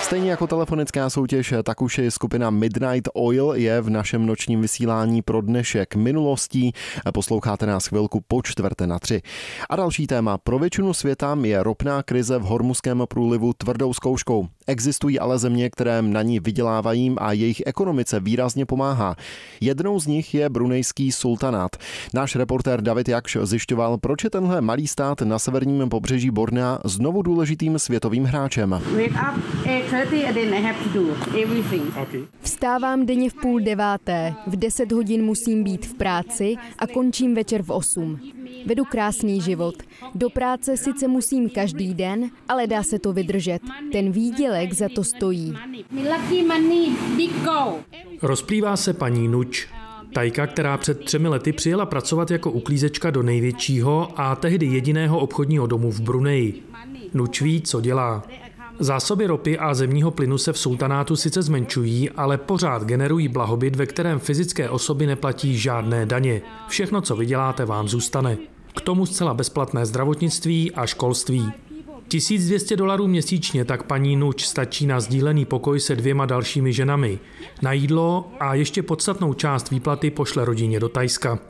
Stejně jako telefonická soutěž, tak už i skupina Midnight Oil je v našem nočním vysílání pro dnešek minulostí. Posloucháte nás chvilku po 2:45. A další téma. Pro většinu světa je ropná krize v Hormuzském průlivu tvrdou zkouškou. Existují ale země, které na ní vydělávají a jejich ekonomice výrazně pomáhá. Jednou z nich je brunejský sultanát. Náš reportér David Jakš zjišťoval, proč je tenhle malý stát na severním pobřeží Bornea znovu důležitým světovým hráčem. Vstávám denně v 8:30, v 10 hodin musím být v práci a končím večer v 8. Vedu krásný život. Do práce sice musím každý den, ale dá se to vydržet. Ten výdělek za to stojí. Rozplývá se paní Nuč. Tajka, která před 3 lety přijela pracovat jako uklízečka do největšího a tehdy jediného obchodního domu v Bruneji. Nuč ví, co dělá. Zásoby ropy a zemního plynu se v sultanátu sice zmenšují, ale pořád generují blahobyt, ve kterém fyzické osoby neplatí žádné daně. Všechno, co vyděláte, vám zůstane. K tomu zcela bezplatné zdravotnictví a školství. $1200 měsíčně tak paní Nuč stačí na sdílený pokoj se 2 dalšími ženami, na jídlo a ještě podstatnou část výplaty pošle rodině do Thajska.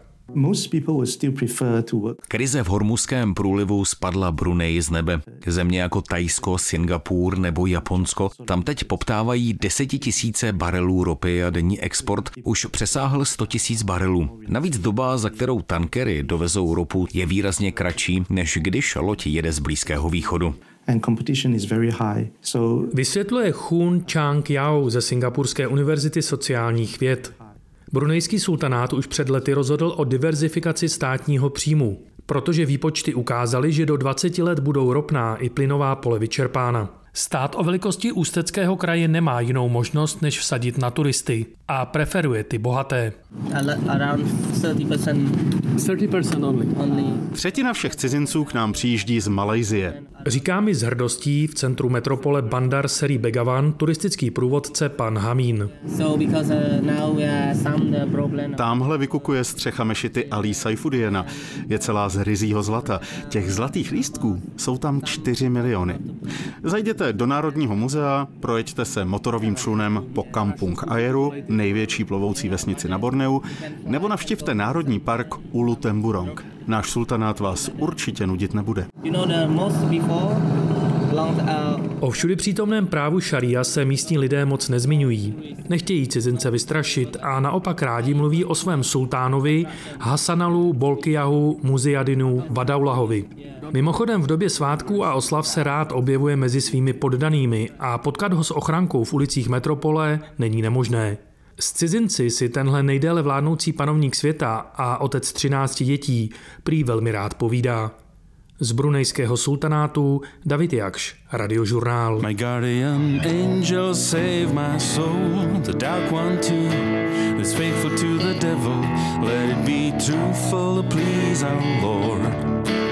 Krize v Hormuzském průlivu spadla Brunei z nebe. Země jako Thajsko, Singapur nebo Japonsko tam teď poptávají 10 000 barelů ropy a denní export už přesáhl 100 000 barelů. Navíc doba, za kterou tankery dovezou ropu, je výrazně kratší, než když loď jede z Blízkého východu. Vysvětluje Hun Chang Yao ze Singapurské univerzity sociálních věd. Brunejský sultanát už před lety rozhodl o diverzifikaci státního příjmu, protože výpočty ukázaly, že do 20 let budou ropná i plynová pole vyčerpána. Stát o velikosti Ústeckého kraje nemá jinou možnost, než vsadit na turisty a preferuje ty bohaté. Třetina všech cizinců k nám přijíždí z Malajsie. Říká mi s hrdostí v centru metropole Bandar Seri Begawan turistický průvodce pan Hamín. Támhle vykukuje střecha mešity Ali Saifudiena. Je celá z ryzího zlata. Těch zlatých lístků jsou tam 4 miliony. Zajděte do Národního muzea, projeďte se motorovým člunem po Kampung Ayeru, největší plovoucí vesnici na Borneu, nebo navštivte Národní park Ulu Temburong. Náš sultanát vás určitě nudit nebude. O všudy přítomném právu šaria se místní lidé moc nezmiňují. Nechtějí cizince vystrašit a naopak rádi mluví o svém sultánovi Hasanalu Bolkiahu Muziadinu Vadaulahovi. Mimochodem v době svátků a oslav se rád objevuje mezi svými poddanými a potkat ho s ochrankou v ulicích metropole není nemožné. S cizinci si tenhle nejdéle vládnoucí panovník světa a otec 13 dětí prý velmi rád povídá. Z brunejského sultanátu David Jakš, Radiožurnál. My guardian angel save my soul, the dark one too, that's faithful to the devil, let it be truthful, please our Lord.